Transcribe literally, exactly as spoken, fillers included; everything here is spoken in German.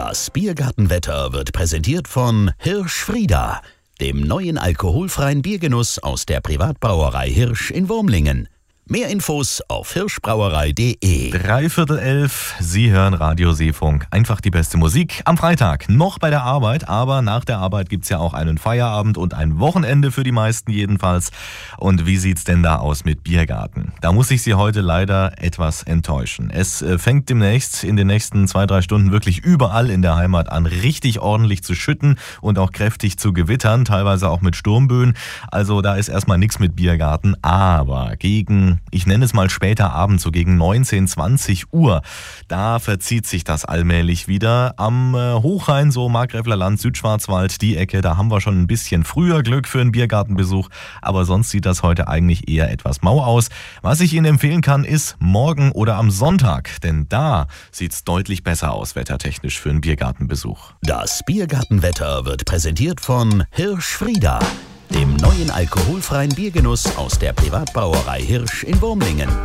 Das Biergartenwetter wird präsentiert von Hirsch-Frieda, dem neuen alkoholfreien Biergenuss aus der Privatbrauerei Hirsch in Wurmlingen. Mehr Infos auf hirschbrauerei punkt de. Dreiviertel elf, Sie hören Radio Seefunk. Einfach die beste Musik am Freitag. Noch bei der Arbeit, aber nach der Arbeit gibt's ja auch einen Feierabend und ein Wochenende für die meisten jedenfalls. Und wie sieht's denn da aus mit Biergarten? Da muss ich Sie heute leider etwas enttäuschen. Es fängt demnächst in den nächsten zwei, drei Stunden wirklich überall in der Heimat an, richtig ordentlich zu schütten und auch kräftig zu gewittern, teilweise auch mit Sturmböen. Also da ist erstmal nichts mit Biergarten, aber gegen ich nenne es mal später Abend, so gegen neunzehn, zwanzig Uhr. Da verzieht sich das allmählich wieder. Am äh, Hochrhein, so Markgräfler Land, Südschwarzwald, die Ecke, da haben wir schon ein bisschen früher Glück für einen Biergartenbesuch. Aber sonst sieht das heute eigentlich eher etwas mau aus. Was ich Ihnen empfehlen kann, ist morgen oder am Sonntag. Denn da sieht es deutlich besser aus, wettertechnisch, für einen Biergartenbesuch. Das Biergartenwetter wird präsentiert von Hirsch-Frieda, dem neuen alkoholfreien Biergenuss aus der Privatbrauerei Hirsch in Wurmlingen.